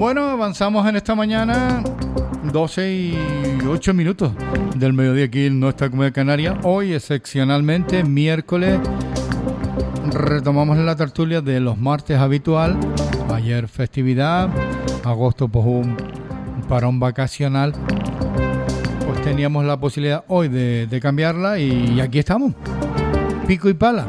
Bueno, avanzamos en esta mañana, 12:08 del mediodía aquí en nuestra Comunidad Canaria. Hoy, excepcionalmente, miércoles, retomamos la tertulia de los martes habitual. Ayer festividad, agosto pues un parón vacacional. Pues teníamos la posibilidad hoy de cambiarla y aquí estamos, pico y pala.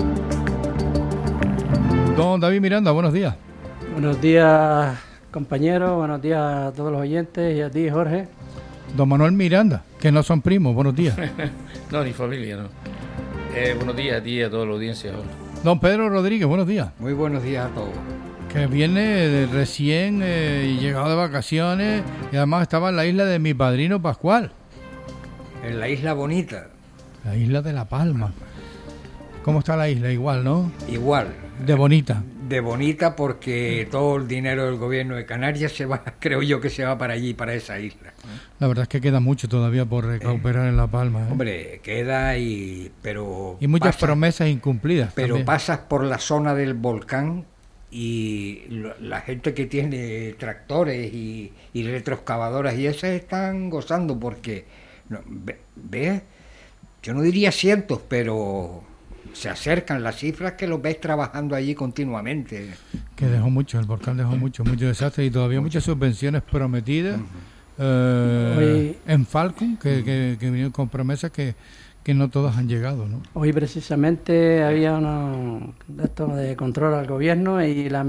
Don David Miranda, buenos días. Buenos días, compañeros, buenos días a todos los oyentes y a ti, Jorge. Don Manuel Miranda, que no son primos, buenos días. No, ni familia, no. Buenos días a ti y a toda la audiencia. Don Pedro Rodríguez, buenos días. Muy buenos días a todos. Que viene recién llegado de vacaciones y además estaba en la isla de mi padrino Pascual. En la isla bonita. La isla de La Palma. ¿Cómo está la isla? Igual, ¿no? Igual. De bonita. De bonita porque todo el dinero del gobierno de Canarias se va, creo yo que se va para allí, para esa isla. La verdad es que queda mucho todavía por recuperar en La Palma. Hombre, queda pero y muchas promesas incumplidas. Pero también. Pasas por la zona del volcán y la gente que tiene tractores y retroexcavadoras y esas están gozando porque, ¿ves? Yo no diría cientos, pero se acercan las cifras que los ves trabajando allí continuamente. Que dejó mucho, el volcán dejó mucho desastre y todavía muchas subvenciones prometidas en Falcon, que vinieron con promesas que no todas han llegado, ¿no? Hoy precisamente había uno de estos de control al gobierno y la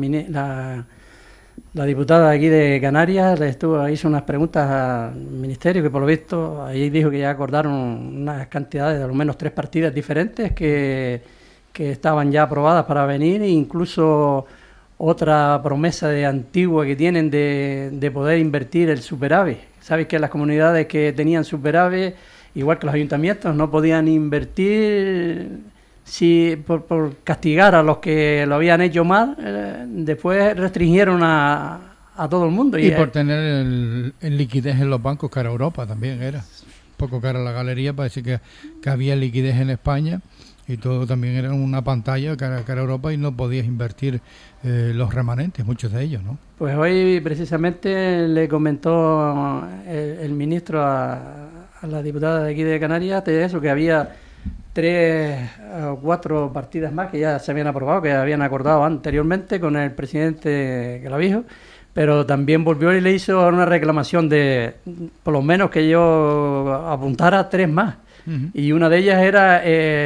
diputada de aquí de Canarias hizo unas preguntas al ministerio que por lo visto ahí dijo que ya acordaron unas cantidades de al menos 3 partidas diferentes que estaban ya aprobadas para venir e incluso otra promesa de antigua que tienen de poder invertir el superávit. Sabes que las comunidades que tenían superávit, igual que los ayuntamientos, no podían invertir por castigar a los que lo habían hecho mal. Después restringieron a todo el mundo. Y por tener el liquidez en los bancos cara a Europa también era. Un poco cara a la galería para decir que había liquidez en España y todo también era una pantalla cara a Europa y no podías invertir los remanentes, muchos de ellos, ¿no? Pues hoy precisamente le comentó el ministro a la diputada de aquí de Canarias de eso, que había 3 o 4 partidas más que ya se habían aprobado, que habían acordado anteriormente con el presidente Clavijo, pero también volvió y le hizo una reclamación de, por lo menos que yo apuntara 3 más. Uh-huh. Y una de ellas era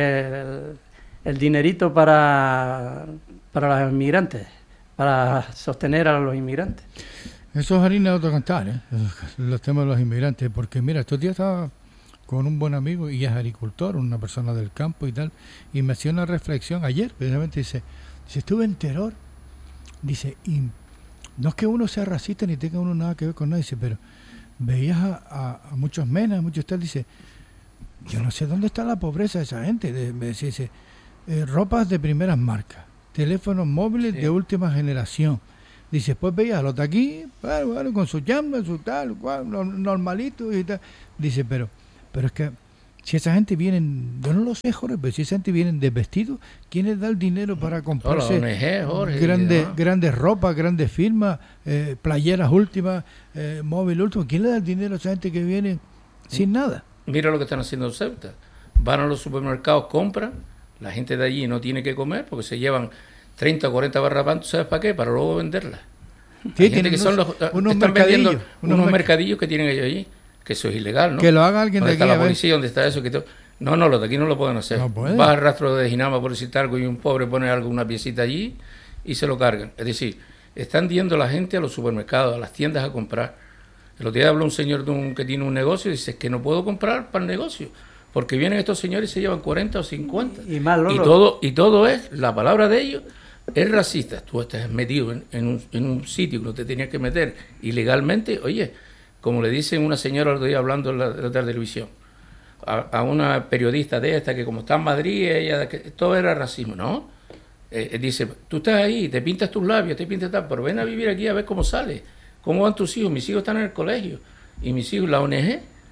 el dinerito para los inmigrantes, para sostener a los inmigrantes. Eso es harina de otro cantar, los temas de los inmigrantes, porque mira, estos días estaba con un buen amigo y es agricultor, una persona del campo y tal, y me hacía una reflexión ayer, precisamente dice, estuve en Teror, dice, y no es que uno sea racista ni tenga uno nada que ver con nada, dice, pero veías a muchos menas, muchos tal, dice, yo no sé dónde está la pobreza de esa gente, dice, ropas de primeras marcas, teléfonos móviles de última generación. Dice, pues veía a los de aquí, bueno, con su llama, su tal, normalito y tal. Dice, pero es que si esa gente viene, yo no lo sé, Jorge, pero si esa gente viene de vestido, ¿quién les da el dinero para comprarse grandes ropas, grandes firmas, playeras últimas, móvil último? ¿Quién le da el dinero a esa gente que viene sin nada? Mira lo que están haciendo en Ceuta. Van a los supermercados, compran, la gente de allí no tiene que comer porque se llevan 30 o 40 barras pan, ¿tú sabes para qué? Para luego venderlas. Sí, hay gente que son unos mercadillos que tienen ellos allí, que eso es ilegal, ¿no? Que lo haga alguien de aquí. ¿Dónde está la policía? ¿Dónde está eso? No, los de aquí no lo pueden hacer. No puede. Va al rastro de Jinama por decir algo y un pobre pone alguna piecita allí y se lo cargan. Es decir, están yendo la gente a los supermercados, a las tiendas a comprar. El otro día habló un señor que tiene un negocio y dice, es que no puedo comprar para el negocio, porque vienen estos señores y se llevan 40 o 50. Y todo es, la palabra de ellos es racista. Tú estás metido en un sitio que no te tenías que meter ilegalmente. Oye, como le dicen una señora el otro día hablando en la televisión, a una periodista de esta que como está en Madrid, ella, que todo era racismo, ¿no? Dice, tú estás ahí, te pintas tus labios, te pintas tal, pero ven a vivir aquí a ver cómo sale, cómo van tus hijos. Mis hijos están en el colegio y mis hijos, la ONG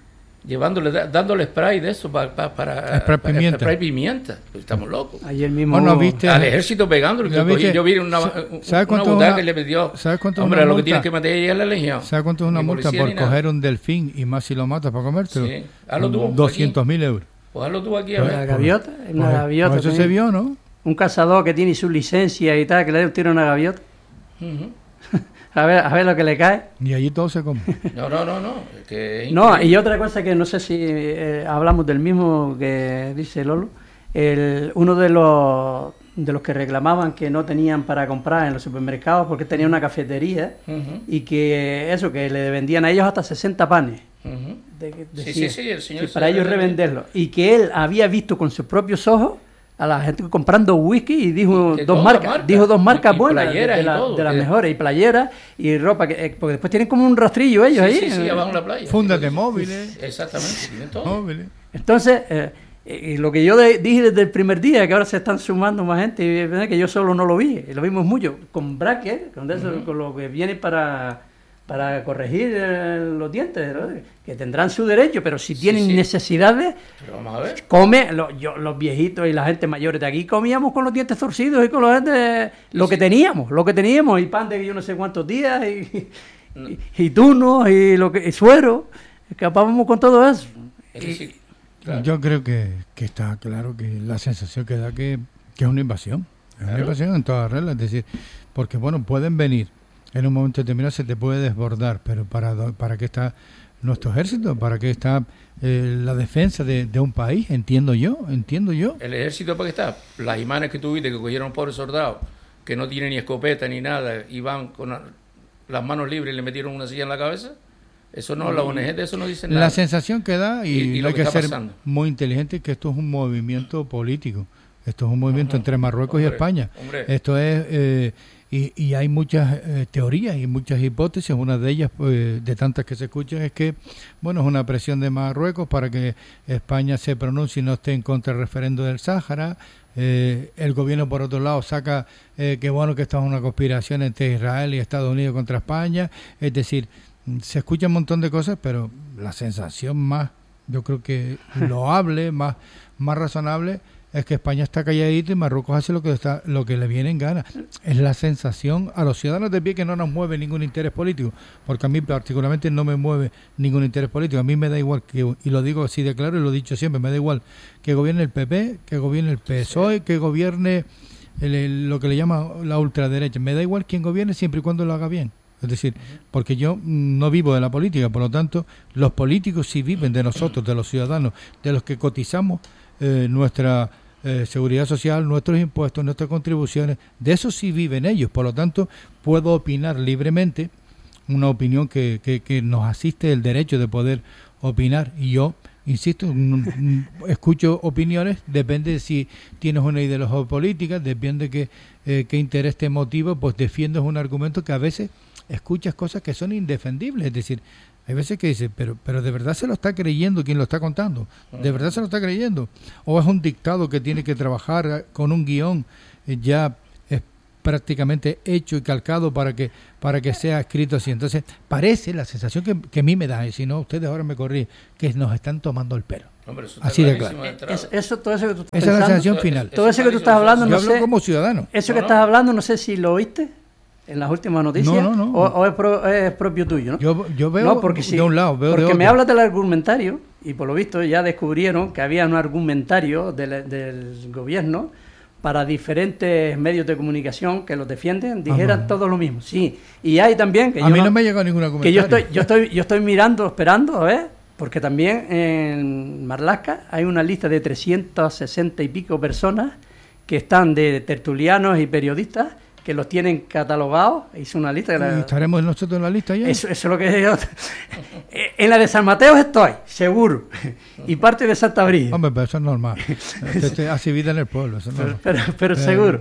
dándole spray de eso para spray pimienta. Pues estamos locos. Ayer mismo bueno, ¿viste? Al ejército pegándole. Yo vi una butaca que le pidió. ¿Sabes cuánto hombre, es una lo que multa? tienes que matar es la legión. ¿Sabes cuánto es una Ni multa policía por ni nada. coger un delfín y más si lo matas para comértelo? Sí. Hazlo tú, 200.000 euros. Pues hazlo tú aquí a La ver. gaviota, una gaviota. Pues eso se también. vio, ¿no? Un cazador que tiene su licencia y tal, que le dé un tiro a una gaviota. Ujú. A ver lo que le cae. Y allí todo se come. No. Es que es No, increíble. y otra cosa que no sé si hablamos del mismo que dice Lolo, uno de los que reclamaban que no tenían para comprar en los supermercados porque tenía una cafetería Ujú, y que eso, que le vendían a ellos hasta 60 panes. ujú. Decía, Sí, el señor. que para ellos revenderlo. Y que él había visto con sus propios ojos a la gente comprando whisky y dijo Que dos todas marcas, marcas. dijo dos marcas Y buenas playeras y todo. de las mejores, y playeras y ropa, porque después tienen como un rastrillo ellos ahí. Sí, abajo en la playa. Fúndate móviles. Exactamente, tienen todo. Móviles. Entonces, y lo que yo dije desde el primer día, que ahora se están sumando más gente, y es verdad que yo solo no lo vi, y lo vimos mucho, con bracket, con lo que viene para corregir los dientes, ¿no? Que tendrán su derecho, pero si tienen necesidades, Pero vamos a ver. come, los viejitos y la gente mayores de aquí comíamos con los dientes torcidos y con los dientes, lo que teníamos, y pan de yo no sé cuántos días, y tunos, y suero, escapábamos con todo eso. Es decir, claro. Yo creo que está claro que la sensación que da que es una invasión. Es una Claro. invasión en todas reglas. Es decir, porque bueno, pueden venir en un momento determinado, se te puede desbordar, pero ¿para qué está nuestro ejército? ¿Para qué está la defensa de un país? Entiendo yo. El ejército, ¿para qué está? Las imanes que tuviste que cogieron pobres soldados que no tienen ni escopeta ni nada y van con las manos libres y le metieron una silla en la cabeza. Eso no, la ONG de eso no dice nada. La sensación que da, Y lo hay que que está ser pasando. muy inteligente, que esto es un movimiento político. Esto es un movimiento Ajá. entre Marruecos y Hombre, España. hombre. Esto es... y hay muchas teorías y muchas hipótesis. Una de ellas, de tantas que se escuchan, es que bueno, es una presión de Marruecos para que España se pronuncie y no esté en contra del referendo del Sáhara. El gobierno, por otro lado, saca que bueno, que esto es una conspiración entre Israel y Estados Unidos contra España. Es decir, se escucha un montón de cosas, pero la sensación más, yo creo que loable, más razonable, es que España está calladita y Marruecos hace lo que le viene en gana. Es la sensación a los ciudadanos de pie que no nos mueve ningún interés político, porque a mí particularmente no me mueve ningún interés político. A mí me da igual, y lo digo así de claro y lo he dicho siempre, me da igual que gobierne el PP, que gobierne el PSOE, que gobierne lo que le llaman la ultraderecha. Me da igual quién gobierne siempre y cuando lo haga bien. Es decir, porque yo no vivo de la política, por lo tanto, los políticos sí viven de nosotros, de los ciudadanos, de los que cotizamos nuestra seguridad social, nuestros impuestos, nuestras contribuciones, de eso sí viven ellos. Por lo tanto, puedo opinar libremente, una opinión que nos asiste el derecho de poder opinar. Y yo, insisto, escucho opiniones, depende de si tienes una ideología política, depende de qué interés te motiva, pues defiendes un argumento que a veces escuchas cosas que son indefendibles. Es decir, hay veces que dices, pero ¿de verdad se lo está creyendo quien lo está contando? ¿De verdad se lo está creyendo? ¿O es un dictado que tiene que trabajar con un guión ya prácticamente hecho y calcado para que sea escrito así? Entonces, parece la sensación que a mí me da, y si no, ustedes ahora me corrigen, que nos están tomando el pelo. Hombre, eso está Así de clarísimo claro. de entrada. Todo eso que tú estás Esa es la pensando, sensación final. todo eso que tú estás hablando, Yo no hablo sé, como ciudadano. eso que No, estás hablando, no sé si lo oíste en las últimas noticias No. o es propio tuyo, ¿no? Yo veo No, porque de un lado, veo de porque otro. me hablas del argumentario y por lo visto ya descubrieron que había un argumentario del gobierno para diferentes medios de comunicación que los defienden, dijeran todo lo mismo. Sí, y hay también que A mí no me ha llegado ningún comentario. que yo estoy mirando, esperando, a ver, porque también en Marlaska hay una lista de 360 y pico personas que están de tertulianos y periodistas que los tienen catalogados. Hice una lista. ¿Y estaremos nosotros en la lista ya? Eso es lo que yo... En la de San Mateo estoy, seguro. Y parte de Santa Brida. Hombre, pero eso es normal. Hace vida en el pueblo, eso es normal. Pero seguro.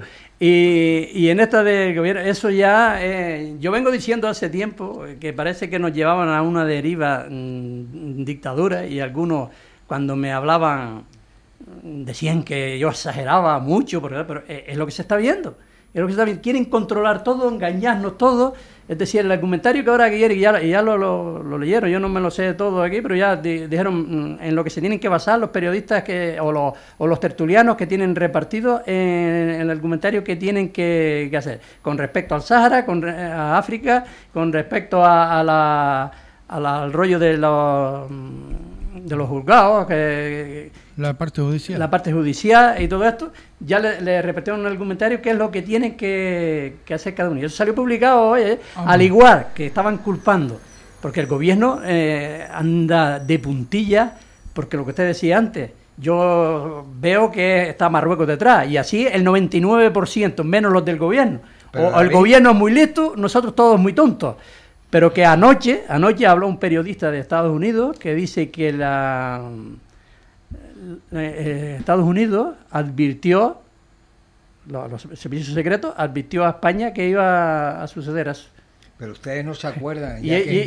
Y en esta del gobierno, eso ya... yo vengo diciendo hace tiempo que parece que nos llevaban a una deriva dictadura, y algunos cuando me hablaban decían que yo exageraba mucho, pero es lo que se está viendo. Es lo que también quieren controlar todo, engañarnos todo. Es decir, el argumentario que ahora quieren, y ya lo leyeron, yo no me lo sé todo aquí, pero ya dijeron en lo que se tienen que basar los periodistas o los tertulianos que tienen repartido en el argumentario que tienen que hacer. Con respecto al Sáhara, a África, con respecto al rollo de los juzgados, la parte judicial y todo esto, ya le repetieron en el argumentario qué es lo que tienen que hacer cada uno. Y eso salió publicado hoy, al igual que estaban culpando, porque el gobierno anda de puntilla, porque lo que usted decía antes, yo veo que está Marruecos detrás, y así el 99%, menos los del gobierno. O el gobierno es muy listo, nosotros todos muy tontos. Pero que anoche habló un periodista de Estados Unidos que dice que Estados Unidos advirtió, los servicios secretos advirtió a España que iba a suceder eso. Pero ustedes no se acuerdan,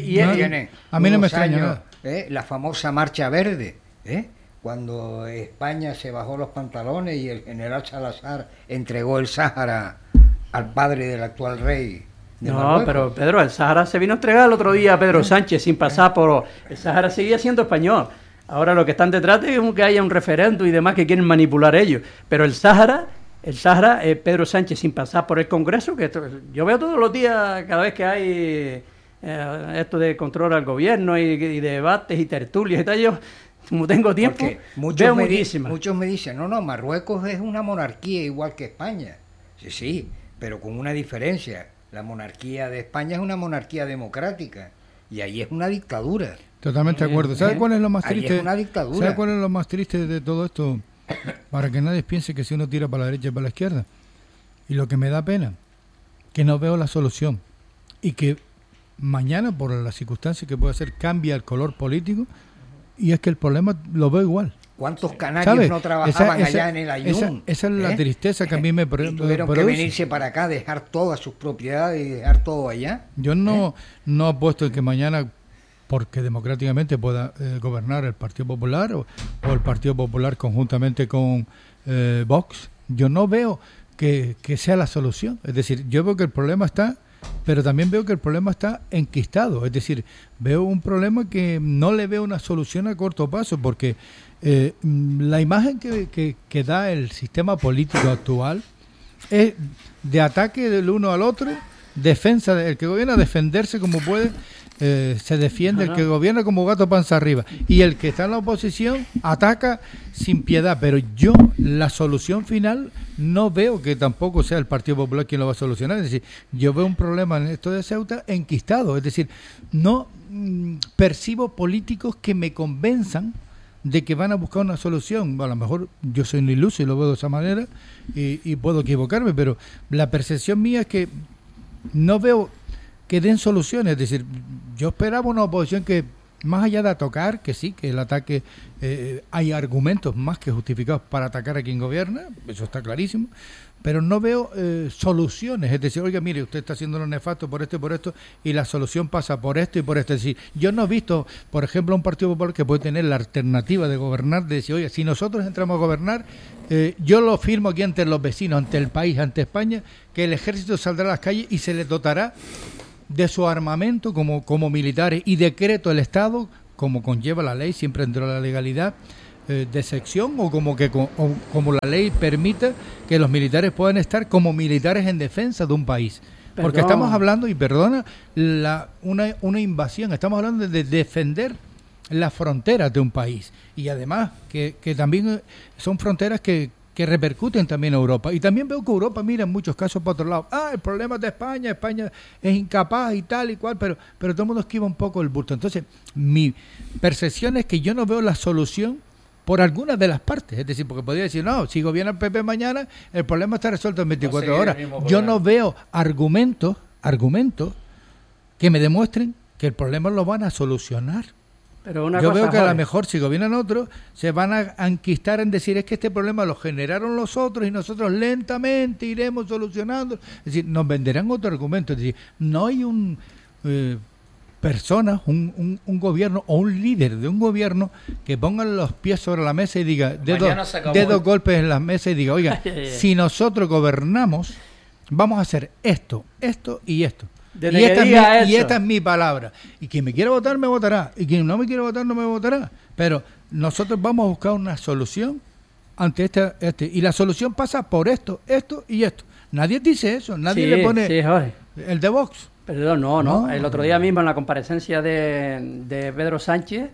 a mí no me extraña nada. La famosa Marcha Verde, cuando España se bajó los pantalones y el general Salazar entregó el Sáhara al padre del actual rey. No, pero Pedro, el Sáhara se vino a entregar el otro día a Pedro Sánchez sin pasar por... El Sáhara seguía siendo español. Ahora lo que están detrás es que haya un referendo y demás que quieren manipular ellos. Pero el Sáhara, Pedro Sánchez sin pasar por el Congreso, que yo veo todos los días, cada vez que hay esto de control al gobierno y debates y tertulias y tal, yo, como tengo tiempo, veo muchísimas. Muchos me dicen, no, Marruecos es una monarquía igual que España. Sí, pero con una diferencia. La monarquía de España es una monarquía democrática y ahí es una dictadura. Totalmente de acuerdo. ¿Sabe cuál es lo más triste? Es una dictadura. ¿Sabe cuál es lo más triste de todo esto? Para que nadie piense que si uno tira para la derecha y para la izquierda. Y lo que me da pena, que no veo la solución. Y que mañana, por las circunstancias que puede hacer, cambia el color político. Y es que el problema lo veo igual. ¿Cuántos canarios no trabajaban allá en el Ayun? Esa es la tristeza que a mí me produce. Tuvieron que venirse para acá, dejar todas sus propiedades y dejar todo allá. Yo no apuesto en que mañana, porque democráticamente pueda gobernar el Partido Popular o el Partido Popular conjuntamente con Vox, yo no veo que sea la solución. Es decir, yo veo que el problema está, pero también veo que el problema está enquistado. Es decir, veo un problema que no le veo una solución a corto plazo, porque la imagen que da el sistema político actual es de ataque del uno al otro, defensa, el que gobierna defenderse como puede, se defiende, el que gobierna como gato panza arriba, y el que está en la oposición ataca sin piedad. Pero yo la solución final no veo que tampoco sea el Partido Popular quien lo va a solucionar. Es decir, yo veo un problema en esto de Ceuta enquistado. Es decir, no percibo políticos que me convenzan de que van a buscar una solución. A lo mejor yo soy un iluso y lo veo de esa manera y puedo equivocarme, pero la percepción mía es que no veo que den soluciones. Es decir, yo esperaba una oposición que, más allá de tocar, que sí, que el ataque, hay argumentos más que justificados para atacar a quien gobierna, eso está clarísimo, pero no veo soluciones. Es decir, oiga, mire, usted está haciendo lo nefasto por esto y por esto, y la solución pasa por esto y por esto. Es decir, yo no he visto, por ejemplo, un Partido Popular que puede tener la alternativa de gobernar, de decir, oye, si nosotros entramos a gobernar, yo lo firmo aquí ante los vecinos, ante el país, ante España, que el ejército saldrá a las calles y se les dotará de su armamento como militares, y decreto el Estado, como conlleva la ley, siempre dentro de la legalidad, de sección, o como la ley permita que los militares puedan estar como militares en defensa de un país. Porque estamos hablando, y perdona, una invasión, estamos hablando de defender las fronteras de un país, y además que también son fronteras que repercuten también en Europa. Y también veo que Europa mira en muchos casos para otro lado. El problema es de España es incapaz y tal y cual, pero todo el mundo esquiva un poco el bulto. Entonces, mi percepción es que yo no veo la solución por alguna de las partes. Es decir, porque podría decir, no, si gobierna el PP mañana, el problema está resuelto en 24 horas. Yo no veo argumentos que me demuestren que el problema lo van a solucionar. Pero yo veo que a lo mejor si gobiernan otros se van a enquistar en decir, es que este problema lo generaron los otros y nosotros lentamente iremos solucionando. Es decir, nos venderán otro argumento. Es decir, no hay personas, un gobierno o un líder de un gobierno que pongan los pies sobre la mesa y diga, dedos golpes en la mesa y diga, oiga, si nosotros gobernamos, vamos a hacer esto, esto y esto. Desde que diga y eso. esta es mi palabra. Y quien me quiere votar, me votará. Y quien no me quiere votar, no me votará. Pero nosotros vamos a buscar una solución ante este. Y la solución pasa por esto, esto y esto. Nadie dice eso. Nadie Sí, le pone sí, Jorge. el de Vox. Perdón, no. No. El otro día mismo en la comparecencia de Pedro Sánchez,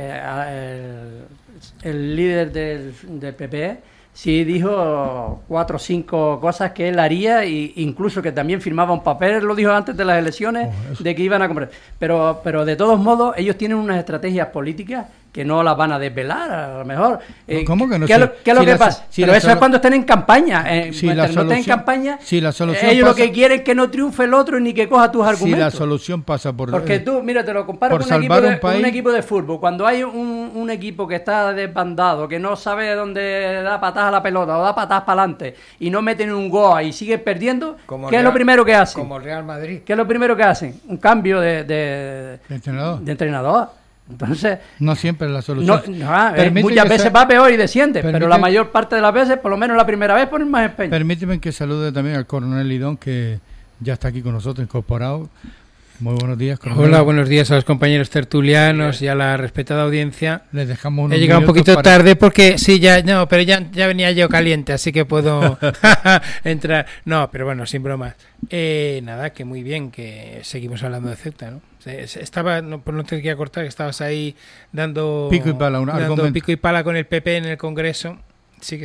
el líder del PP, sí dijo 4 o 5 cosas que él haría, e incluso que también firmaba un papel, lo dijo antes de las elecciones, de que iban a comprar. Pero de todos modos, ellos tienen unas estrategias políticas que no las van a desvelar, a lo mejor. ¿Cómo que no? ¿Qué es lo que pasa? Pero eso es cuando estén en campaña. Mientras no estén en campaña, ellos lo que quieren es que no triunfe el otro ni que coja tus argumentos. Si la solución pasa por... Porque tú, mira, te lo comparo con un equipo de fútbol. Cuando hay un equipo que está desbandado, que no sabe dónde da patadas a la pelota o da patadas para adelante y no meten un gol y sigue perdiendo, ¿qué es lo primero que hacen? Como Real Madrid. ¿Qué es lo primero que hacen? Un cambio de entrenador. Entonces, no siempre es la solución. Muchas veces va peor y desciende, pero la mayor parte de las veces, por lo menos la primera vez, ponen más empeño. Permíteme que salude también al coronel Lidón, que ya está aquí con nosotros, incorporado. Muy buenos días, coronel. Hola, buenos días a los compañeros tertulianos y a la respetada audiencia. Les dejamos unos He llegado un poquito tarde porque pero ya venía yo caliente, así que puedo entrar. No, pero bueno, sin bromas. Nada, que muy bien, que seguimos hablando de Ceuta, ¿no? Estaba, por no te quería cortar, que estabas ahí dando pico y pala con el PP en el Congreso. Sigue.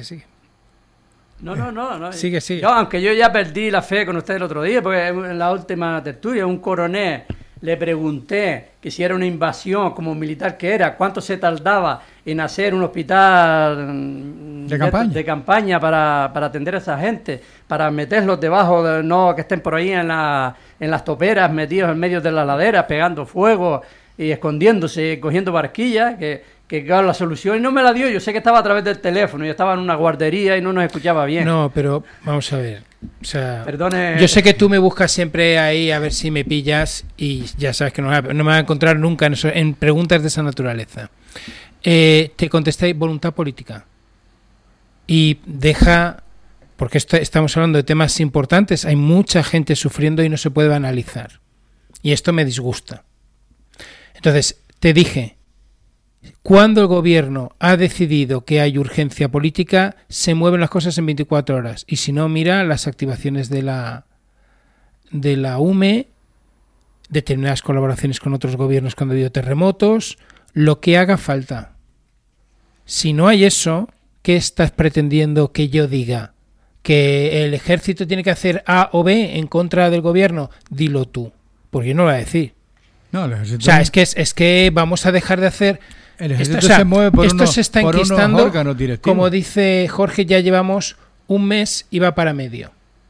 No. Sigue. Aunque yo ya perdí la fe con usted el otro día, porque en la última tertulia, un coronel le pregunté que si era una invasión como militar que era, cuánto se tardaba en hacer un hospital de campaña para atender a esa gente, para meterlos debajo, no que estén por ahí en las toperas, metidos en medio de las laderas, pegando fuego y escondiéndose, cogiendo barquillas, que claro, la solución, y no me la dio. Yo sé que estaba a través del teléfono, yo estaba en una guardería y no nos escuchaba bien. No, pero vamos a ver, o sea, perdone. Yo sé que tú me buscas siempre ahí a ver si me pillas, y ya sabes que no me vas a encontrar nunca en preguntas de esa naturaleza. Te contesté voluntad política y deja, porque estamos hablando de temas importantes, hay mucha gente sufriendo y no se puede banalizar, y esto me disgusta. Entonces te dije, cuando el gobierno ha decidido que hay urgencia política, se mueven las cosas en 24 horas. Y si no, mira las activaciones de la UME, determinadas colaboraciones con otros gobiernos cuando ha habido terremotos, lo que haga falta. Si no hay eso, ¿qué estás pretendiendo que yo diga? ¿Que el ejército tiene que hacer A o B en contra del gobierno? Dilo tú, porque yo no lo voy a decir. No, el ejército... O sea, es que vamos a dejar de hacer... El ejército se mueve por esto se está enquistando, órganos directivos. Como dice Jorge, ya llevamos un mes y va para medio.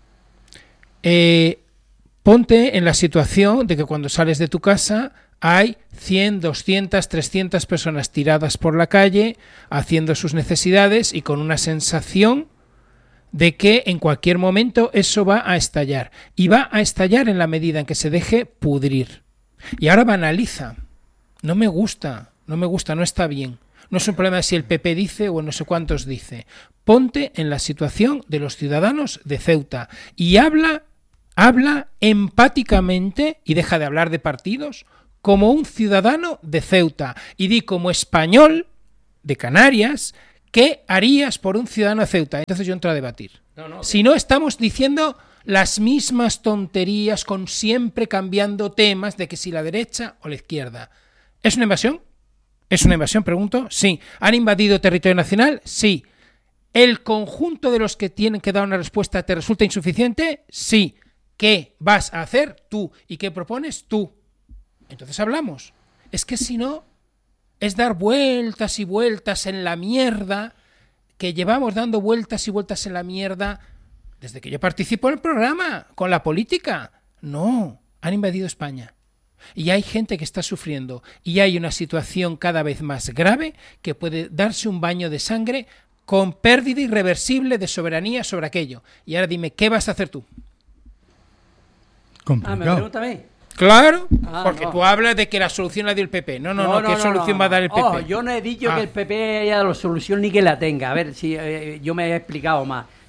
Ponte en la situación de que cuando sales de tu casa hay 100, 200, 300 personas tiradas por la calle haciendo sus necesidades y con una sensación de que en cualquier momento eso va a estallar. Y va a estallar en la medida en que se deje pudrir. Y ahora banaliza. No me gusta, no está bien. No es un problema de si el PP dice o no sé cuántos dice. Ponte en la situación de los ciudadanos de Ceuta y habla empáticamente y deja de hablar de partidos como un ciudadano de Ceuta y di como español de Canarias ¿qué harías por un ciudadano de Ceuta? Entonces yo entro a debatir. Si no estamos diciendo las mismas tonterías con siempre cambiando temas de que si la derecha o la izquierda. ¿Es una invasión? ¿Es una invasión? Pregunto. Sí. ¿Han invadido territorio nacional? Sí. ¿El conjunto de los que tienen que dar una respuesta te resulta insuficiente? Sí. ¿Qué vas a hacer tú? ¿Y qué propones tú? Entonces hablamos. Es que si no, es dar vueltas y vueltas en la mierda, que llevamos dando vueltas y vueltas en la mierda desde que yo participo en el programa, con la política. No, han invadido España. Y hay gente que está sufriendo y hay una situación cada vez más grave que puede darse un baño de sangre con pérdida irreversible de soberanía sobre aquello. Y ahora dime, ¿qué vas a hacer tú? Complicado. ¿Me pregunta a mí? Claro, porque tú hablas de que la solución la dio el PP. No, ¿qué solución va a dar el PP? Yo no he dicho que el PP haya la solución ni que la tenga. A ver, si yo me he explicado más.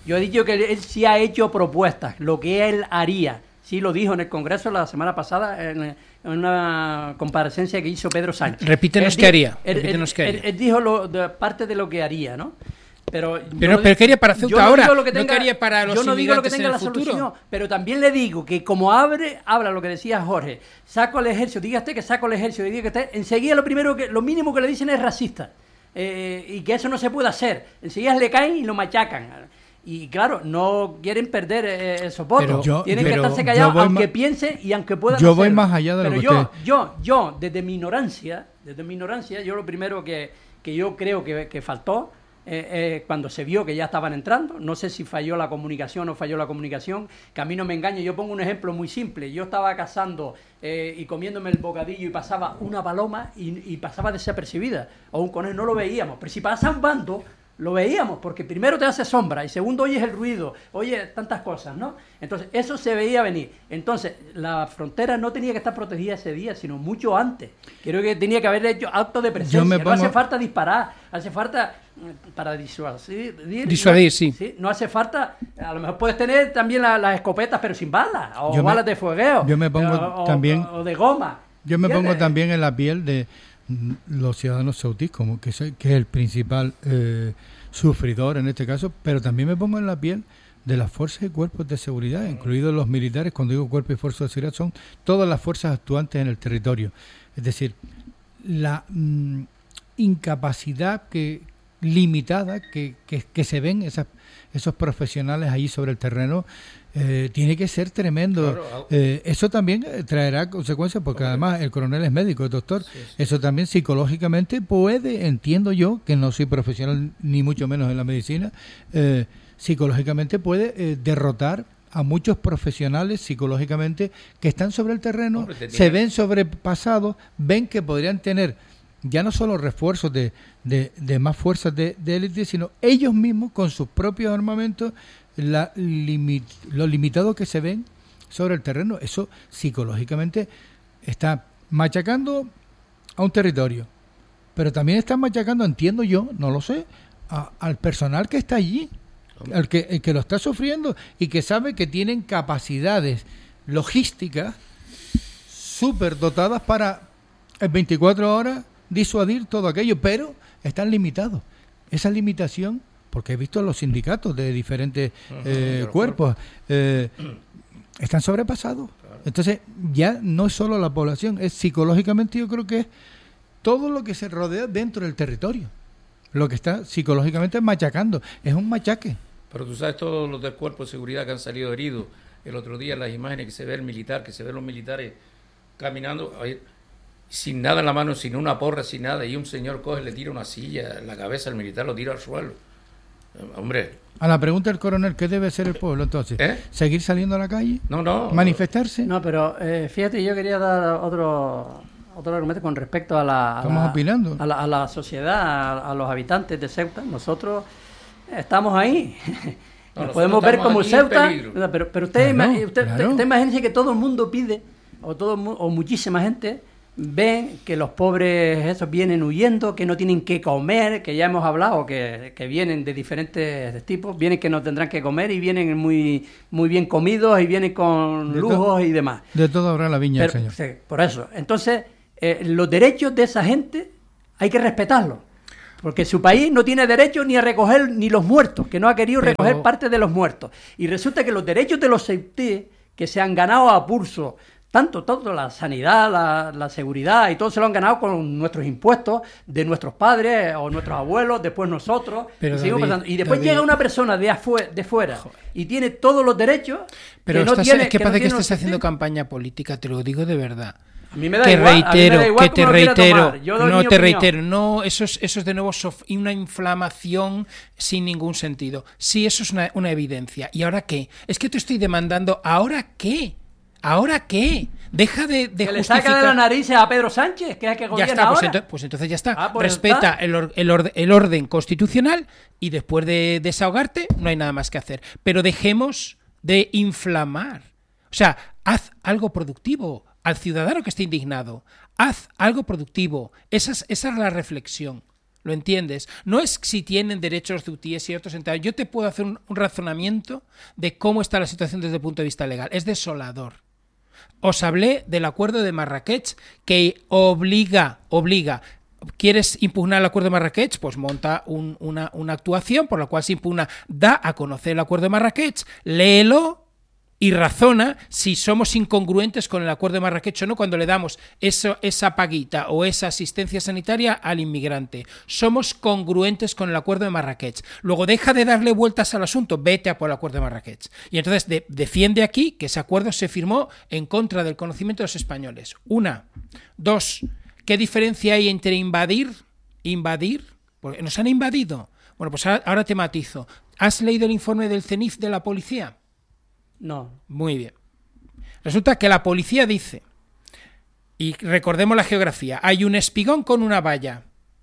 Yo he dicho que él sí ha hecho propuestas, lo que él haría. Sí, lo dijo en el Congreso la semana pasada, en una comparecencia que hizo Pedro Sánchez. Repítenos qué haría. Él dijo parte de lo que haría, ¿no? Pero ¿qué haría para Ceuta ahora? ¿No quería para los inmigrantes en el futuro? Solución, pero también le digo que como habla lo que decía Jorge, saco al ejército, diga usted que saco al ejército, y diga que usted, enseguida lo mínimo que le dicen es racista, y que eso no se puede hacer. Enseguida le caen y lo machacan. Y claro, no quieren perder esos votos. Tienen que estarse callados, aunque piensen y aunque puedan hacerlo. Yo voy más allá de lo que usted... Yo, desde mi ignorancia, yo lo primero que yo creo que faltó, cuando se vio que ya estaban entrando, no sé si falló la comunicación o no falló la comunicación, que a mí no me engañe. Yo pongo un ejemplo muy simple. Yo estaba cazando y comiéndome el bocadillo y pasaba una paloma y pasaba desapercibida, o un conejo, no lo veíamos. Pero si pasa un bando, lo veíamos, porque primero te hace sombra y segundo oyes el ruido, oyes tantas cosas, ¿no? Entonces, eso se veía venir. Entonces, la frontera no tenía que estar protegida ese día, sino mucho antes. Creo que tenía que haber hecho actos de presencia. No hace falta disparar, hace falta para disuadir, sí. No hace falta, a lo mejor puedes tener también las escopetas, pero sin balas, o balas de fogueo. Yo me pongo también... O de goma. Yo me pongo también en la piel de los ciudadanos saudíes, como que es el principal sufridor en este caso, pero también me pongo en la piel de las fuerzas y cuerpos de seguridad, incluidos los militares. Cuando digo cuerpos y fuerzas de seguridad, son todas las fuerzas actuantes en el territorio. Es decir, la incapacidad limitada que se ven esos profesionales allí sobre el terreno, tiene que ser tremendo. Claro. Eso también traerá consecuencias, porque además el coronel es médico, es doctor. Sí. Eso también psicológicamente puede, entiendo yo, que no soy profesional ni mucho menos en la medicina, psicológicamente puede derrotar a muchos profesionales psicológicamente que están sobre el terreno, se ven sobrepasados, ven que podrían tener ya no solo refuerzos de más fuerzas de élite, sino ellos mismos con sus propios armamentos, lo limitado que se ven sobre el terreno. Eso psicológicamente está machacando a un territorio, pero también está machacando, entiendo yo, no lo sé, al personal que está allí, el que lo está sufriendo y que sabe que tienen capacidades logísticas súper dotadas para en 24 horas disuadir todo aquello, pero están limitados. Esa limitación, porque he visto los sindicatos de diferentes cuerpos, están sobrepasados. Entonces ya no es solo la población, es psicológicamente, yo creo que es todo lo que se rodea dentro del territorio, lo que está psicológicamente machacando, es un machaque. Pero tú sabes todos los del cuerpo de seguridad que han salido heridos. El otro día las imágenes que se ve el militar, que se ven los militares caminando sin nada en la mano, sin una porra, sin nada, y un señor coge, le tira una silla en la cabeza al militar, lo tira al suelo. Hombre. A la pregunta del coronel, ¿qué debe hacer el pueblo entonces? ¿Seguir saliendo a la calle? No. ¿Manifestarse? No, pero fíjate, yo quería dar otro argumento con respecto a la sociedad, a los habitantes de Ceuta. Nosotros estamos ahí. Nos podemos ver como Ceuta, pero usted imagínese que todo el mundo pide, o muchísima gente ven que los pobres esos vienen huyendo, que no tienen que comer, que ya hemos hablado, que vienen de diferentes tipos, vienen que no tendrán que comer y vienen muy bien comidos y vienen con lujos y demás. De todo habrá la viña del Señor. Sí, por eso. Entonces, los derechos de esa gente hay que respetarlos. Porque su país no tiene derecho ni a recoger ni los muertos, que no ha querido recoger parte de los muertos. Y resulta que los derechos de los ceutíes, que se han ganado a pulso, tanto la sanidad, la seguridad, y todo se lo han ganado con nuestros impuestos, de nuestros padres o nuestros abuelos, después nosotros, y después llega una persona de fuera y tiene todos los derechos. Pero es que parece que estás haciendo campaña política, te lo digo de verdad. A mí me da igual, te reitero, no, eso es de nuevo una inflamación sin ningún sentido. Sí, eso es una evidencia. ¿Y ahora qué? Es que te estoy demandando, ¿ahora qué? ¿Ahora qué? Deja de que le saca de la nariz a Pedro Sánchez, que es que gobierna ahora. Pues entonces ya está. Respeta el orden constitucional y después de desahogarte no hay nada más que hacer. Pero dejemos de inflamar. O sea, haz algo productivo. Al ciudadano que esté indignado, haz algo productivo. Esa es la reflexión. ¿Lo entiendes? No es si tienen derechos ceutíes y otros enterados. Yo te puedo hacer un razonamiento de cómo está la situación desde el punto de vista legal. Es desolador. Os hablé del acuerdo de Marrakech que obliga. ¿Quieres impugnar el acuerdo de Marrakech? Pues monta una actuación por la cual se impugna. Da a conocer el acuerdo de Marrakech, léelo y razona si somos incongruentes con el acuerdo de Marrakech o no cuando le damos esa paguita o esa asistencia sanitaria al inmigrante. Somos congruentes con el acuerdo de Marrakech. Luego deja de darle vueltas al asunto, vete a por el acuerdo de Marrakech. Y entonces defiende aquí que ese acuerdo se firmó en contra del conocimiento de los españoles. 1. 2. ¿Qué diferencia hay entre invadir? Porque nos han invadido. Bueno, pues ahora te matizo. ¿Has leído el informe del CENIF de la policía? No. Muy bien. Resulta que la policía dice, y recordemos la geografía, hay un espigón con una valla,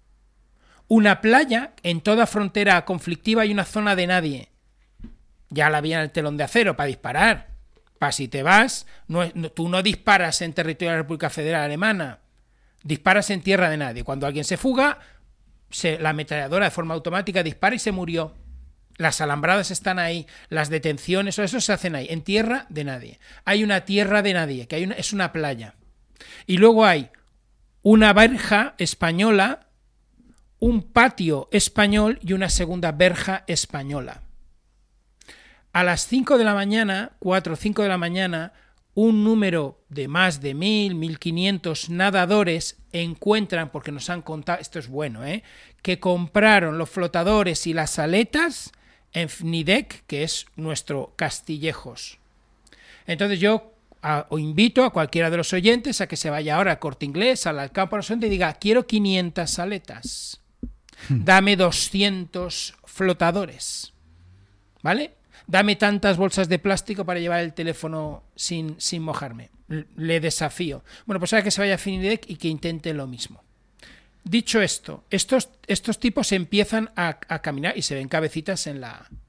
una playa, en toda frontera conflictiva hay una zona de nadie. Ya la había en el telón de acero para disparar. Para si te vas, tú no disparas en territorio de la República Federal Alemana, disparas en tierra de nadie. Cuando alguien se fuga, la ametralladora de forma automática dispara y se murió. Las alambradas están ahí, las detenciones, eso se hacen ahí, en tierra de nadie. Hay una tierra de nadie, que es una playa. Y luego hay una verja española, un patio español y una segunda verja española. A las 5 de la mañana, 4 o 5 de la mañana, un número de más de 1.000, 1.500 nadadores encuentran, porque nos han contado, esto es bueno, que compraron los flotadores y las aletas en Fnidec, que es nuestro Castillejos. Entonces yo os invito a cualquiera de los oyentes a que se vaya ahora al Corte Inglés, al Campo y diga, quiero 500 aletas, dame 200 flotadores, ¿vale? Dame tantas bolsas de plástico para llevar el teléfono sin mojarme. Le desafío. Bueno, pues ahora que se vaya a Fnidec y que intente lo mismo. Dicho esto, estos tipos empiezan a caminar y se ven cabecitas en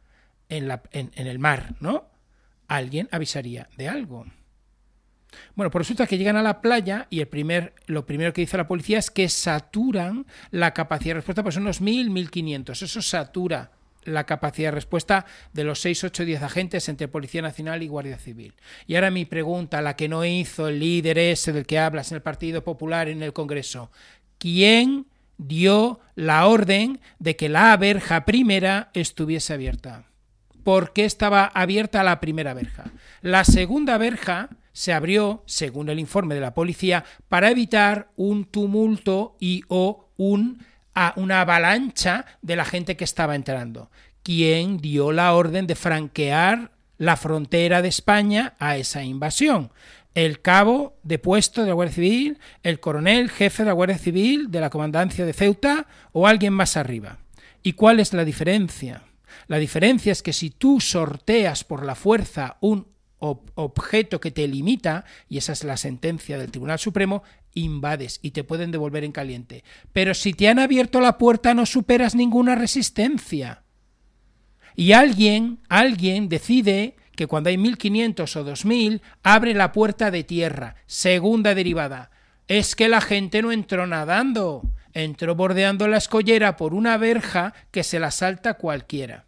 el mar, ¿no? Alguien avisaría de algo. Bueno, pues resulta que llegan a la playa y lo primero que dice la policía es que saturan la capacidad de respuesta, pues son unos 1.000, 1.500. Eso satura la capacidad de respuesta de los 6, 8, 10 agentes entre Policía Nacional y Guardia Civil. Y ahora mi pregunta, la que no hizo el líder ese del que hablas en el Partido Popular en el Congreso. ¿Quién dio la orden de que la verja primera estuviese abierta? ¿Por qué estaba abierta la primera verja? La segunda verja se abrió, según el informe de la policía, para evitar un tumulto o una avalancha de la gente que estaba entrando. ¿Quién dio la orden de franquear la frontera de España a esa invasión? El cabo de puesto de la Guardia Civil, el coronel jefe de la Guardia Civil de la comandancia de Ceuta o alguien más arriba. ¿Y cuál es la diferencia? La diferencia es que si tú sorteas por la fuerza un objeto que te limita, y esa es la sentencia del Tribunal Supremo, invades y te pueden devolver en caliente. Pero si te han abierto la puerta no superas ninguna resistencia. Y alguien decide que cuando hay 1.500 o 2.000 abre la puerta de tierra. Segunda derivada. Es que la gente no entró nadando, entró bordeando la escollera por una verja que se la salta cualquiera.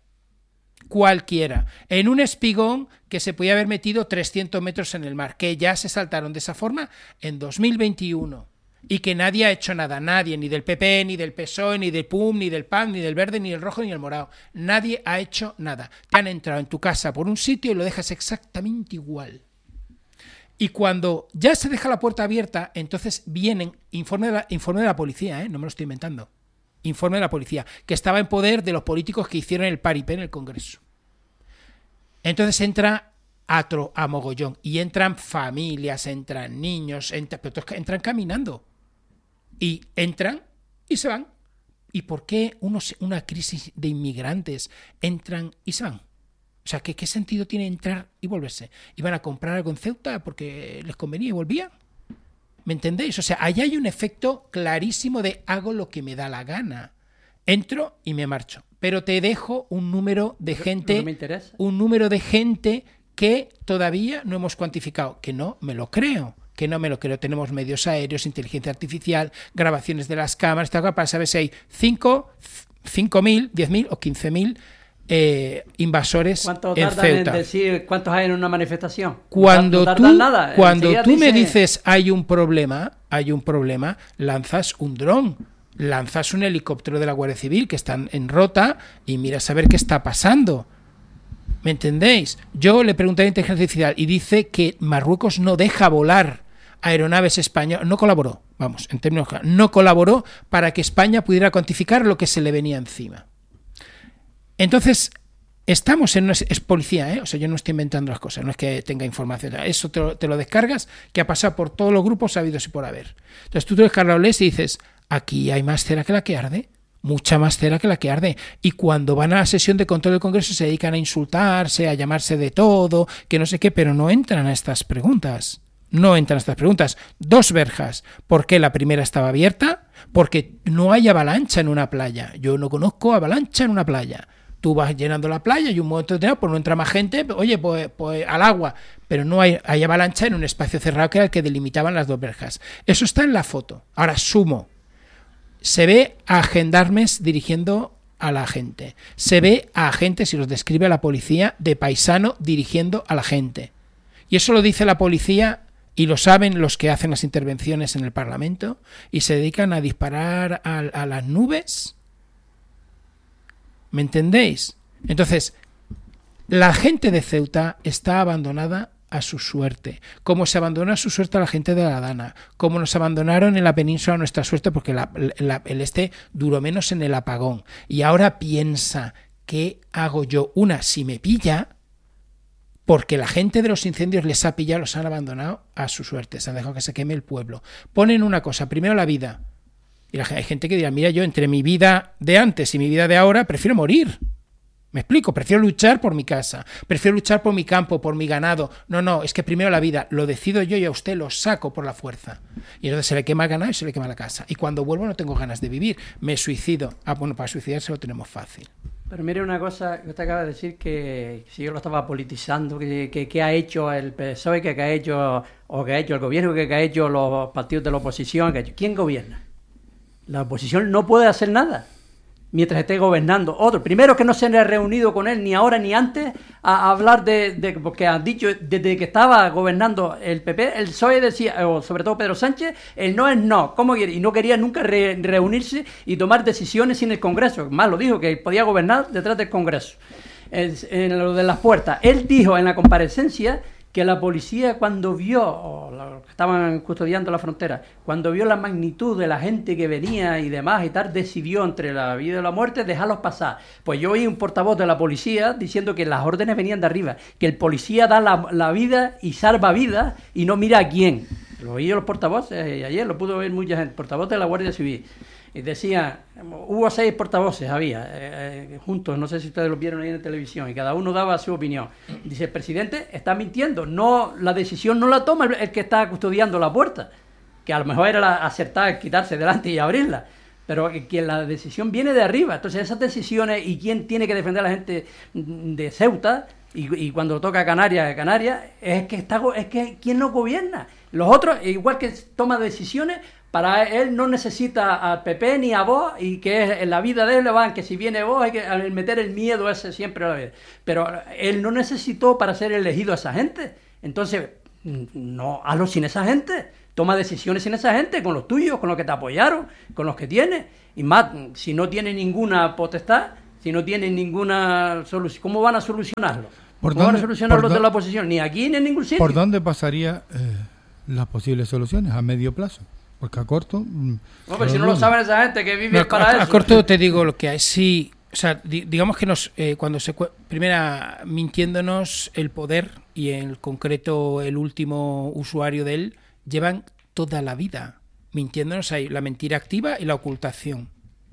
En un espigón que se podía haber metido 300 metros en el mar, que ya se saltaron de esa forma en 2021 y que nadie ha hecho nada, nadie, ni del PP, ni del PSOE, ni del PUM, ni del PAN, ni del verde, ni del rojo, ni del morado, nadie ha hecho nada. Te han entrado en tu casa por un sitio y lo dejas exactamente igual. Y cuando ya se deja la puerta abierta, entonces vienen, informe de la policía, no me lo estoy inventando, informe de la policía, que estaba en poder de los políticos que hicieron el paripé en el Congreso. Entonces entra a mogollón, y entran familias, entran niños, entran caminando, y entran y se van. ¿Y por qué una crisis de inmigrantes entran y se van? O sea, ¿qué sentido tiene entrar y volverse? ¿Iban a comprar algo en Ceuta porque les convenía y volvían? ¿Me entendéis? O sea, allá hay un efecto clarísimo de hago lo que me da la gana. Entro y me marcho. Pero te dejo un número de gente, que todavía no hemos cuantificado, que no me lo creo, que no me lo creo. Tenemos medios aéreos, inteligencia artificial, grabaciones de las cámaras, para saber si hay 5.000, 10.000 o 15.000 invasores ¿Cuánto en tardan Ceuta. en decir cuántos hay en una manifestación? Cuando no tú, nada. cuando Enseguida tú me dice, dices hay un problema, lanzas un dron, lanzas un helicóptero de la Guardia Civil que están en rota y miras a ver qué está pasando. ¿Me entendéis? Yo le pregunté a la inteligencia artificial y dice que Marruecos no deja volar aeronaves españolas, no colaboró, vamos, en términos claros, no colaboró para que España pudiera cuantificar lo que se le venía encima. Entonces, estamos en una... Es policía, ¿eh? O sea, yo no estoy inventando las cosas, no es que tenga información. Eso te lo descargas, que ha pasado por todos los grupos habidos y por haber. Entonces tú te descargas, lo lees y dices, aquí hay más cera que la que arde, mucha más cera que la que arde. Y cuando van a la sesión de control del Congreso se dedican a insultarse, a llamarse de todo, que no sé qué, pero no entran a estas preguntas. No entran a estas preguntas. 2 verjas. ¿Por qué la primera estaba abierta? Porque no hay avalancha en una playa. Yo no conozco avalancha en una playa. Tú vas llenando la playa y un momento determinado, pues no entra más gente, oye, pues al agua. Pero no hay avalancha en un espacio cerrado que era el que delimitaban las 2 verjas. Eso está en la foto. Ahora sumo. Se ve a gendarmes dirigiendo a la gente. Se ve a agentes, y los describe la policía, de paisano dirigiendo a la gente. Y eso lo dice la policía y lo saben los que hacen las intervenciones en el Parlamento y se dedican a disparar a las nubes. ¿Me entendéis? Entonces, la gente de Ceuta está abandonada a su suerte, como se abandonó a su suerte a la gente de La Dana, como nos abandonaron en la península a nuestra suerte, porque el este duró menos en el apagón. Y ahora piensa, ¿qué hago yo? Si me pilla, porque la gente de los incendios les ha pillado, los han abandonado a su suerte, se han dejado que se queme el pueblo. Ponen una cosa, primero la vida. Y hay gente que dirá, mira, yo entre mi vida de antes y mi vida de ahora prefiero morir. Me explico, prefiero luchar por mi casa, prefiero luchar por mi campo, por mi ganado. No, es que primero la vida, lo decido yo y a usted lo saco por la fuerza. Y entonces se le quema el ganado y se le quema la casa. Y cuando vuelvo no tengo ganas de vivir, me suicido. Bueno, para suicidarse lo tenemos fácil. Pero mire una cosa que usted acaba de decir, que si yo lo estaba politizando, que ha hecho el PSOE, que ha hecho el gobierno, que ha hecho los partidos de la oposición. ¿Quién gobierna? La oposición no puede hacer nada mientras esté gobernando otro. Primero, que no se han reunido con él ni ahora ni antes a hablar de porque han dicho, desde que estaba gobernando el PP, el PSOE decía, o sobre todo Pedro Sánchez, el no es no. ¿Cómo quiere? Y no quería nunca reunirse y tomar decisiones sin el Congreso. Más lo dijo, que podía gobernar detrás del Congreso. En lo de las puertas. Él dijo en la comparecencia que la policía, cuando vio, o los que estaban custodiando la frontera, cuando vio la magnitud de la gente que venía y demás y tal, decidió entre la vida y la muerte dejarlos pasar. Pues yo oí un portavoz de la policía diciendo que las órdenes venían de arriba, que el policía da la vida y salva vidas y no mira a quién. Lo oí los portavoces, ayer lo pudo oír mucha gente, portavoz de la Guardia Civil. Y decía, hubo 6 portavoces, juntos, no sé si ustedes lo vieron ahí en la televisión, y cada uno daba su opinión. Dice, el presidente está mintiendo, la decisión no la toma el que está custodiando la puerta, que a lo mejor era la acertada quitarse delante y abrirla, pero que la decisión viene de arriba. Entonces esas decisiones, y quién tiene que defender a la gente de Ceuta, y cuando toca Canarias, es que ¿quién no gobierna? Los otros, igual que toma decisiones, para él no necesita al PP ni a Vox, y que en la vida de él le van que si viene Vox hay que meter el miedo ese siempre a la vida. Pero él no necesitó para ser elegido a esa gente. Entonces, no, hazlo sin esa gente. Toma decisiones sin esa gente, con los tuyos, con los que te apoyaron, con los que tienes. Y más, si no tiene ninguna potestad, si no tienen ninguna solución, ¿cómo van a solucionarlo? ¿Cómo van a solucionar los de la oposición? Ni aquí ni en ningún sitio. ¿Por dónde pasaría las posibles soluciones a medio plazo? Porque a corto... No, pero si no lo saben esa gente que vive para eso. A corto te digo lo que hay. Sí, o sea, digamos que cuando primera mintiéndonos el poder, y en concreto el último usuario de él, llevan toda la vida mintiéndonos ahí, la mentira activa y la ocultación.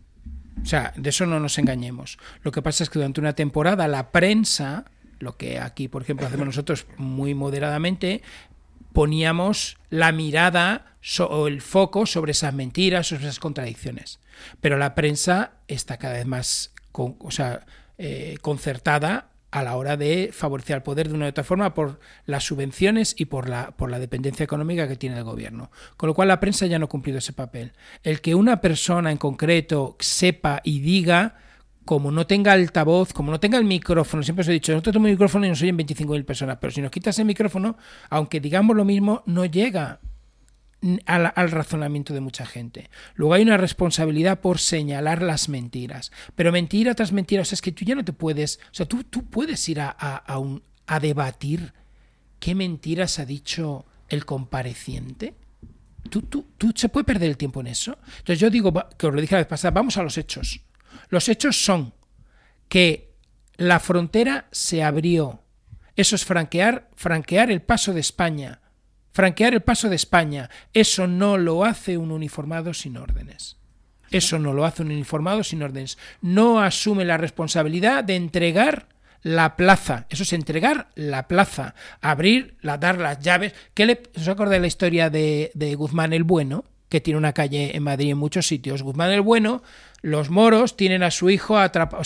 O sea, de eso no nos engañemos. Lo que pasa es que durante una temporada la prensa, lo que aquí, por ejemplo, hacemos nosotros muy moderadamente, poníamos la mirada o el foco sobre esas mentiras, sobre esas contradicciones. Pero la prensa está cada vez más concertada a la hora de favorecer al poder de una u otra forma por las subvenciones y por la dependencia económica que tiene el gobierno. Con lo cual la prensa ya no ha cumplido ese papel. El que una persona en concreto sepa y diga, como no tenga altavoz, como no tenga el micrófono, siempre os he dicho, nosotros tenemos un micrófono y nos oyen 25.000 personas, pero si nos quitas el micrófono, aunque digamos lo mismo, no llega al razonamiento de mucha gente. Luego hay una responsabilidad por señalar las mentiras, pero mentira tras mentira, o sea, es que tú ya no te puedes, o sea, tú puedes ir a debatir qué mentiras ha dicho el compareciente. ¿Tú se puede perder el tiempo en eso? Entonces yo digo, que os lo dije la vez pasada, vamos a los hechos. Los hechos son que la frontera se abrió. Eso es franquear el paso de España. Franquear el paso de España. Eso no lo hace un uniformado sin órdenes. Eso no lo hace un uniformado sin órdenes. No asume la responsabilidad de entregar la plaza. Eso es entregar la plaza. Abrir, dar las llaves. ¿Os acordáis de la historia de Guzmán el Bueno? Que tiene una calle en Madrid en muchos sitios. Guzmán el Bueno, los moros tienen a su hijo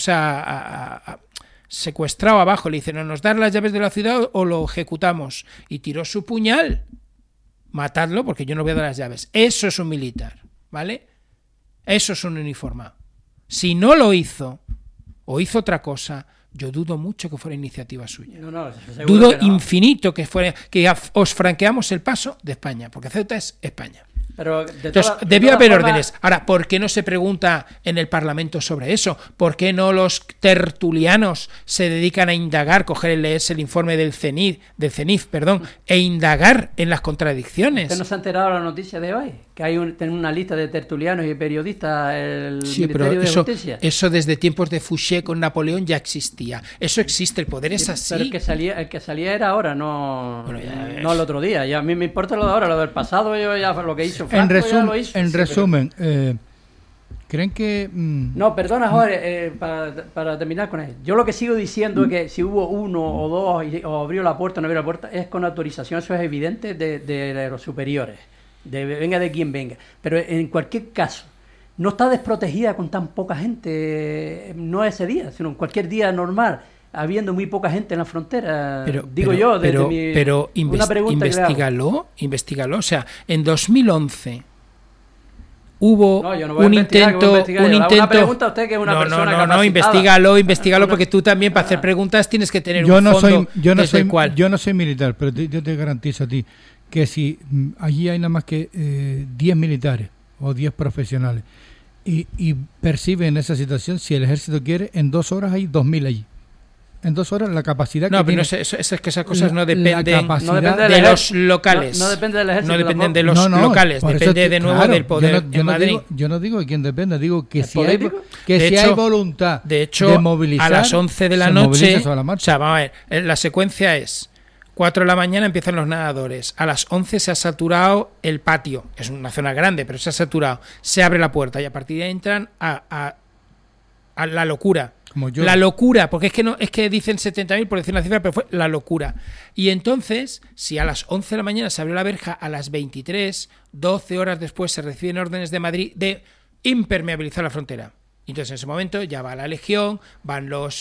secuestrado abajo. Le dicen, no nos das las llaves de la ciudad o lo ejecutamos. Y tiró su puñal. Matadlo porque yo no voy a dar las llaves. Eso es un militar, ¿vale? Eso es un uniformado. Si no lo hizo o hizo otra cosa, yo dudo mucho que fuera iniciativa suya. Dudo infinito que os franqueamos el paso de España, porque Ceuta es España. Pero entonces, debió haber órdenes. Ahora, ¿por qué no se pregunta en el Parlamento sobre eso? ¿Por qué no los tertulianos se dedican a indagar, leerse el informe del CENIF, e indagar en las contradicciones? ¿Usted no se ha enterado de la noticia de hoy? Que hay una lista de tertulianos y periodistas el Ministerio de Justicia. Eso desde tiempos de Fouché con Napoleón ya existía. Eso existe, el poder es así. Pero el que salía era ahora, no el otro día. Ya a mí me importa lo de ahora, lo del pasado, yo ya lo que hizo Franco ya lo hizo. En resumen, ¿creen que...? No, perdona, Jorge, para terminar con él. Yo lo que sigo diciendo es que si hubo uno o dos, o abrió la puerta o no abrió la puerta, es con autorización, eso es evidente de los superiores. Venga de quien venga, pero en cualquier caso no está desprotegida con tan poca gente, no ese día, sino en cualquier día normal, habiendo muy poca gente en la frontera, pero investigalo, o sea, en 2011 hubo un intento. Una pregunta a usted que es una persona capacitada. Investígalo, porque tú también para hacer preguntas tienes que tener un fondo. Yo no soy militar, pero yo te garantizo a ti que si allí hay nada más que 10 militares o 10 profesionales y perciben esa situación, si el ejército quiere, en 2 horas hay 2.000 allí. En 2 horas la capacidad que tiene. Es que esas cosas no dependen de los locales. No depende del ejército. No dependen de los locales, depende de nuevo del poder en Madrid. Yo no digo de quién depende, digo que si hay voluntad de movilizar, a las 11 de la noche, vamos a ver, la secuencia es 4 de la mañana empiezan los nadadores, a las 11 se ha saturado el patio, es una zona grande, pero se ha saturado, se abre la puerta y a partir de ahí entran a la locura. La locura, porque es que dicen 70.000 por decir una cifra, pero fue la locura. Y entonces, si a las 11 de la mañana se abrió la verja, a las 23, 12 horas después se reciben órdenes de Madrid de impermeabilizar la frontera. Entonces en ese momento ya va la Legión, van los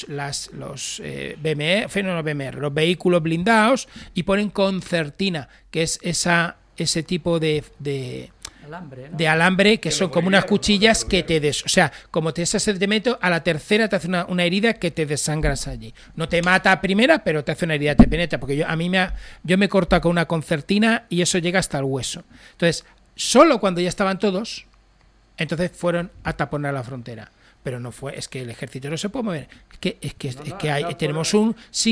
vehículos blindados y ponen concertina, que es ese tipo de alambre, ¿no? De alambre que son como unas cuchillas que o sea, como te haces el cemento, a la tercera te hace una herida que te desangras allí. No te mata a primera, pero te hace una herida, te penetra, porque yo me corto con una concertina y eso llega hasta el hueso. Entonces, solo cuando ya estaban todos, entonces fueron a taponar la frontera. Pero no fue, es que el ejército no se puede mover. Tenemos un